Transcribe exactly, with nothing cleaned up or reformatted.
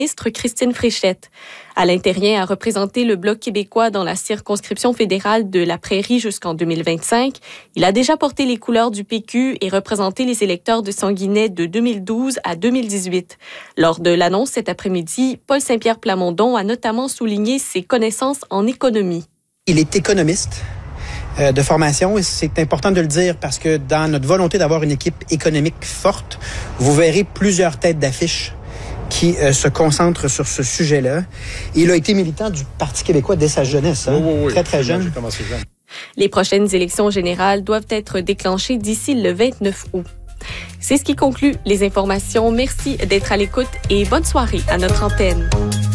ministre Christine Fréchette. Alain Terrien a représenté le Bloc québécois dans la circonscription fédérale de la Prairie jusqu'en deux mille vingt-cinq. Il a déjà porté les couleurs du P Q et représenté les électeurs de Sanguinet de deux mille douze à deux mille dix-huit. Lors de l'annonce cet après-midi, Paul Saint-Pierre Plamondon a notamment souligné ses connaissances en économie. Il est économiste euh, de formation et c'est important de le dire parce que dans notre volonté d'avoir une équipe économique forte, vous verrez plusieurs têtes d'affiche qui euh, se concentre sur ce sujet-là. Il a été militant du Parti québécois dès sa jeunesse, hein? oui, oui, oui. très, très jeune. J'ai commencé jeune. Les prochaines élections générales doivent être déclenchées d'ici le vingt-neuf août. C'est ce qui conclut les informations. Merci d'être à l'écoute et bonne soirée à notre antenne.